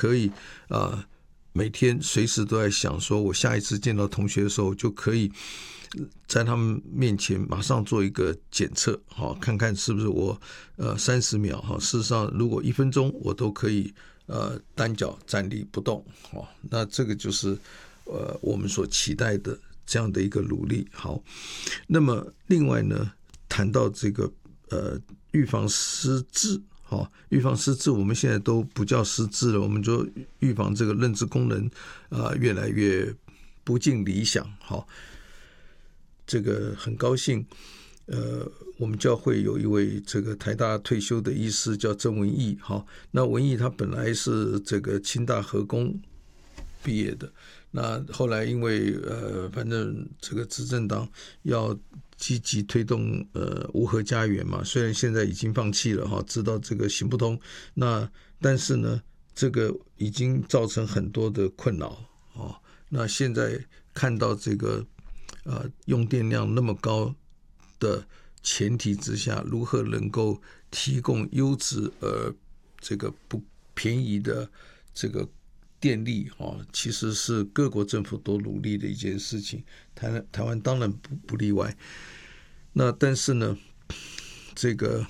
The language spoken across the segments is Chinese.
可以每天随时都在想说我下一次见到同学的时候就可以在他们面前马上做一个检测，看看是不是我30秒，事实上如果1分钟我都可以单脚站立不动，那这个就是我们所期待的这样的一个努力。好，那么另外呢，谈到这个预防失智，预防失智我们现在都不叫失智了，我们就预防这个认知功能越来越不尽理想。好，这个很高兴我们教会有一位这个台大退休的医师叫曾文义。好，那文义他本来是这个清大核工毕业的，那后来因为反正这个执政党要积极推动无核家园嘛，虽然现在已经放弃了，知道这个行不通，那但是呢这个已经造成很多的困扰。那现在看到这个用电量那么高的前提之下，如何能够提供优质这个不便宜的这个电力，其实是各国政府都努力的一件事情，台湾当然不例外。那但是呢这个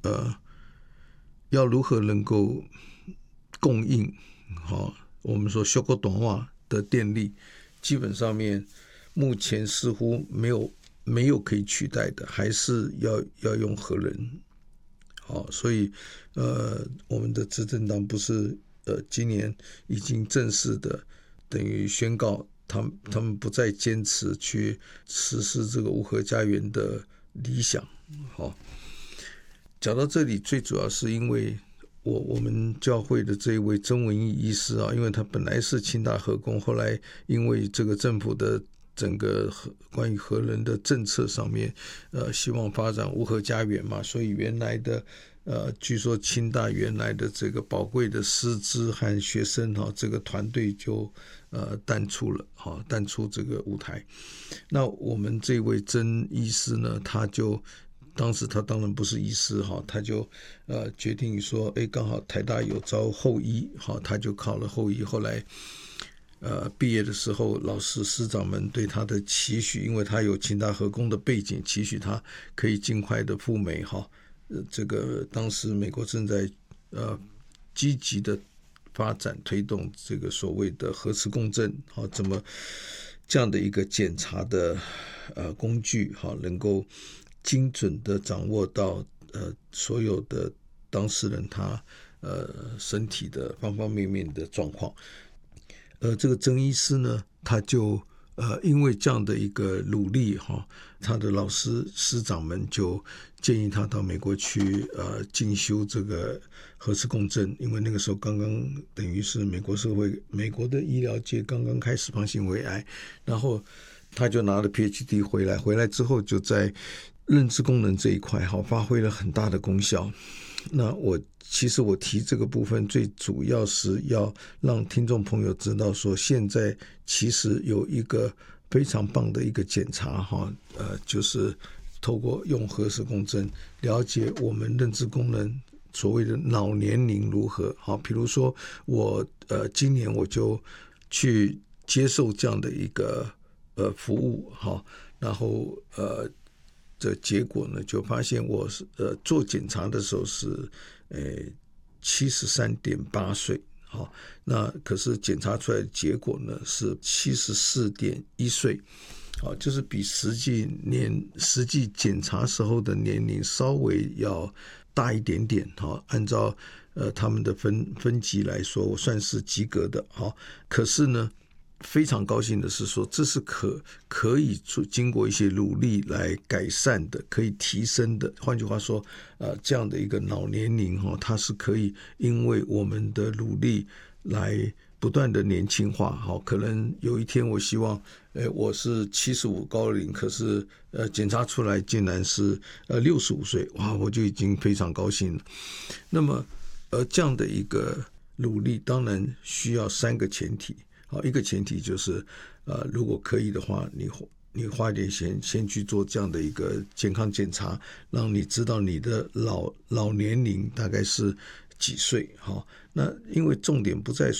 要如何能够供应我们说小国短袜的电力，基本上面目前似乎没有可以取代的，还是要用核能。好，所以我们的执政党不是今年已经正式的等于宣告他们不再坚持去实施这个无核家园的理想。好，讲到这里最主要是因为我们教会的这一位曾文义医师因为他本来是清大核工，后来因为这个政府的整个关于核能的政策上面希望发展无核家园嘛，所以原来的据说清大原来的这个宝贵的师资和学生这个团队就淡出这个舞台。那我们这位曾医师呢，当时他当然不是医师，他就决定说刚好台大有招后医，他就考了后医。后来毕业的时候，老师师长们对他的期许，因为他有清大核工的背景，期许他可以尽快的赴美。这个当时美国正在积极的发展推动这个所谓的核磁共振，怎么这样的一个检查的工具能够精准的掌握到所有的当事人他身体的方方面面的状况。这个曾医师呢，他就因为这样的一个努力他的老师师长们就建议他到美国去进修这个核磁共振，因为那个时候刚刚等于是美国的医疗界刚刚开始放心微癌，然后他就拿了 PhD 回来之后就在认知功能这一块发挥了很大的功效。那其实我提这个部分最主要是要让听众朋友知道说，现在其实有一个非常棒的一个检查就是透过用核磁共振了解我们认知功能所谓的脑年龄如何。比如说我今年我就去接受这样的一个服务然后这结果呢就发现我做检查的时候是73.8岁，那可是检查出来的结果呢是74.1岁，就是比实际检查时候的年龄稍微要大一点点。按照他们的分级来说，我算是及格的。可是呢非常高兴的是说，这是可以经过一些努力来改善的，可以提升的。换句话说这样的一个脑年龄它是可以因为我们的努力来不断的年轻化。可能有一天我希望我是75高龄，可是检查出来竟然是65岁，哇，我就已经非常高兴了。那么这样的一个努力当然需要3个前提。一个前提就是如果可以的话，你花一点钱先去做这样的一个健康检查，让你知道你的老年龄大概是几岁。那因为重点不在